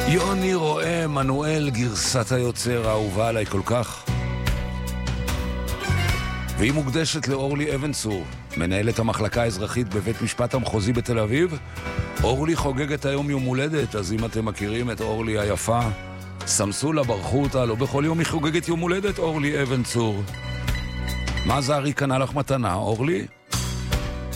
יוני רואה מנואל, גרסת היוצר האהובה עליי כל כך. והיא מוקדשת לאורלי אבן-צור, מנהלת המחלקה האזרחית בבית משפט המחוזי בתל אביב. אורלי חוגגת היום יום הולדת, אז אם אתם מכירים את אורלי היפה, סמסו לה, ברכו אותה, לא בכל יום היא חוגגת יום הולדת, אורלי אבן-צור. מה זרי קנה לך מתנה, אורלי?